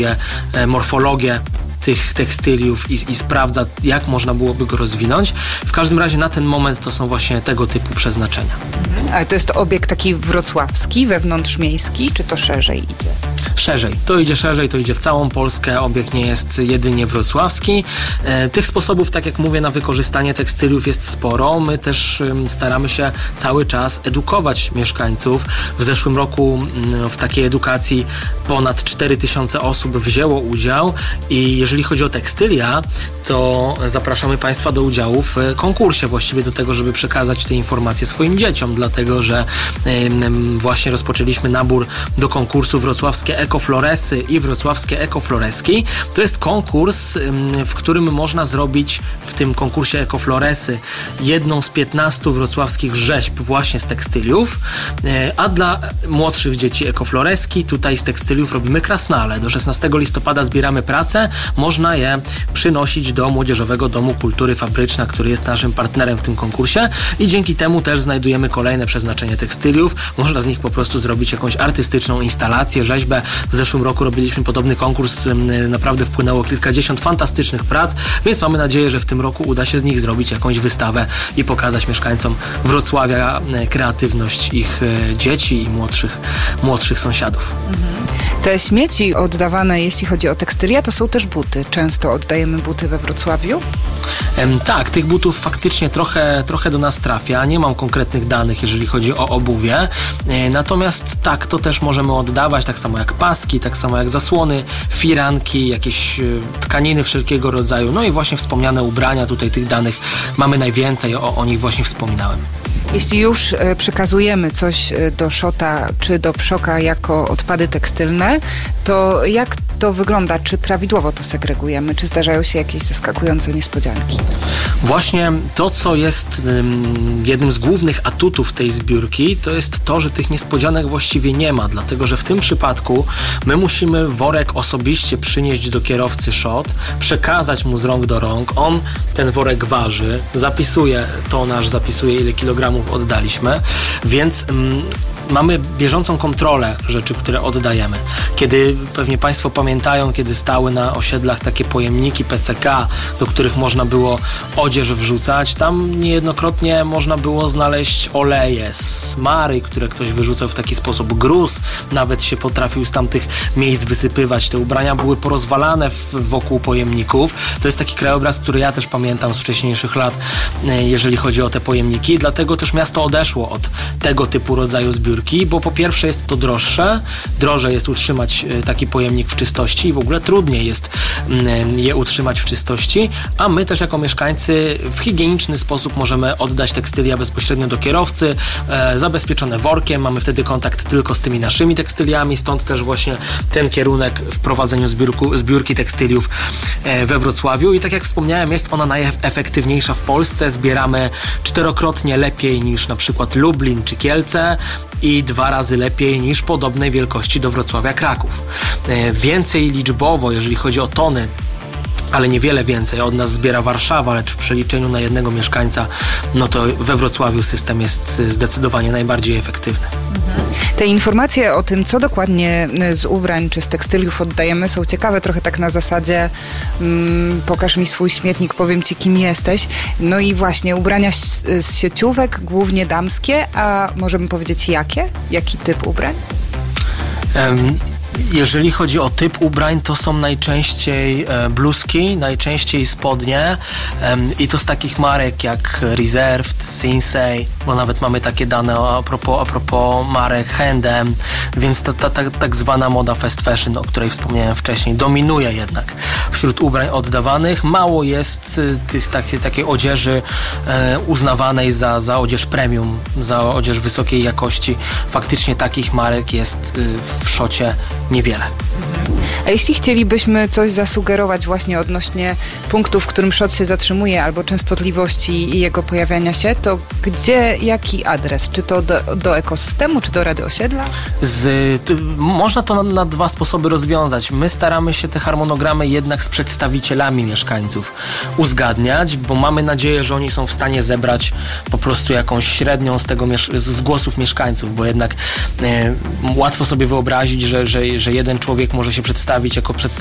morfologię tych tekstyliów i sprawdza, jak można byłoby go rozwinąć. W każdym razie na ten moment to są właśnie tego typu przeznaczenia. Ale to jest obiekt taki wrocławski, wewnątrzmiejski, czy to szerzej idzie? Szerzej, to idzie w całą Polskę, obiekt nie jest jedynie wrocławski. Tych sposobów, tak jak mówię, na wykorzystanie tekstyliów jest sporo. My też staramy się cały czas edukować mieszkańców. W zeszłym roku w takiej edukacji ponad 4000 osób wzięło udział i jeżeli chodzi o tekstylia, to zapraszamy Państwa do udziału w konkursie, właściwie do tego, żeby przekazać te informacje swoim dzieciom, dlatego że właśnie rozpoczęliśmy nabór do konkursu Wrocławskie Ekofloresy i Wrocławskie Ekofloreski. To jest konkurs, w którym można zrobić w tym konkursie Ekofloresy jedną z 15 wrocławskich rzeźb właśnie z tekstyliów, a dla młodszych dzieci Ekofloreski tutaj z tekstyliów robimy krasnale. Do 16 listopada zbieramy pracę, można je przynosić do Młodzieżowego Domu Kultury Fabryczna, który jest naszym partnerem w tym konkursie i dzięki temu też znajdujemy kolejne przeznaczenie tekstyliów. Można z nich po prostu zrobić jakąś artystyczną instalację, rzeźbę. W zeszłym roku robiliśmy podobny konkurs, naprawdę wpłynęło kilkadziesiąt fantastycznych prac, więc mamy nadzieję, że w tym roku uda się z nich zrobić jakąś wystawę i pokazać mieszkańcom Wrocławia kreatywność ich dzieci i młodszych sąsiadów. Te śmieci oddawane, jeśli chodzi o tekstylia, to są też buty. Często oddajemy buty we Wrocławiu? Tak, tych butów faktycznie trochę do nas trafia. Nie mam konkretnych danych, jeżeli chodzi o obuwie. Natomiast tak, to też możemy oddawać, tak samo jak paski, tak samo jak zasłony, firanki, jakieś tkaniny wszelkiego rodzaju. No i właśnie wspomniane ubrania, tutaj tych danych mamy najwięcej, o nich właśnie wspominałem. Jeśli już przekazujemy coś do Szota czy do Pszoka jako odpady tekstylne, to jak to wygląda? Czy prawidłowo to segregujemy? Czy zdarzają się jakieś zaskakujące niespodzianki? Właśnie to, co jest jednym z głównych atutów tej zbiórki, to jest to, że tych niespodzianek właściwie nie ma, dlatego że w tym przypadku my musimy worek osobiście przynieść do kierowcy Szot, przekazać mu z rąk do rąk, on ten worek waży, zapisuje tonaż, zapisuje ile kilogramów oddaliśmy, więc mamy bieżącą kontrolę rzeczy, które oddajemy. Kiedy pewnie Państwo pamiętają, kiedy stały na osiedlach takie pojemniki PCK, do których można było odzież wrzucać, tam niejednokrotnie można było znaleźć oleje, smary, które ktoś wyrzucał w taki sposób, gruz nawet się potrafił z tamtych miejsc wysypywać. Te ubrania były porozwalane wokół pojemników. To jest taki krajobraz, który ja też pamiętam z wcześniejszych lat, jeżeli chodzi o te pojemniki. Dlatego też miasto odeszło od tego typu rodzaju zbiórki, bo po pierwsze jest to drożej jest utrzymać taki pojemnik w czystości i w ogóle trudniej jest je utrzymać w czystości, a my też jako mieszkańcy w higieniczny sposób możemy oddać tekstylia bezpośrednio do kierowcy, zabezpieczone workiem, mamy wtedy kontakt tylko z tymi naszymi tekstyliami, stąd też właśnie ten kierunek w prowadzeniu zbiórki tekstyliów we Wrocławiu i tak jak wspomniałem, jest ona najefektywniejsza w Polsce, zbieramy 4-krotnie lepiej niż na przykład Lublin czy Kielce i 2 razy lepiej niż podobnej wielkości do Wrocławia Kraków. Więcej liczbowo, jeżeli chodzi o tony, ale niewiele więcej od nas zbiera Warszawa, lecz w przeliczeniu na jednego mieszkańca, no to we Wrocławiu system jest zdecydowanie najbardziej efektywny. Te informacje o tym, co dokładnie z ubrań czy z tekstyliów oddajemy, są ciekawe, trochę tak na zasadzie pokaż mi swój śmietnik, powiem ci, kim jesteś. No i właśnie ubrania z sieciówek, głównie damskie, a możemy powiedzieć jakie? Jaki typ ubrań? Jeżeli chodzi o typ ubrań, to są najczęściej bluzki, najczęściej spodnie i to z takich marek jak Reserved, Sinsei, bo nawet mamy takie dane a propos marek H&M, więc ta tak zwana moda fast fashion, o której wspomniałem wcześniej, dominuje jednak wśród ubrań oddawanych. Mało jest takiej odzieży uznawanej za odzież premium, za odzież wysokiej jakości. Faktycznie takich marek jest w Szocie niewiele. A jeśli chcielibyśmy coś zasugerować właśnie odnośnie punktu, w którym Szot się zatrzymuje, albo częstotliwości i jego pojawiania się, to gdzie, jaki adres? Czy to do ekosystemu, czy do Rady Osiedla? Można to na 2 sposoby rozwiązać. My staramy się te harmonogramy jednak z przedstawicielami mieszkańców uzgadniać, bo mamy nadzieję, że oni są w stanie zebrać po prostu jakąś średnią z głosów mieszkańców, bo jednak łatwo sobie wyobrazić, że że jeden człowiek może się przedstawić jako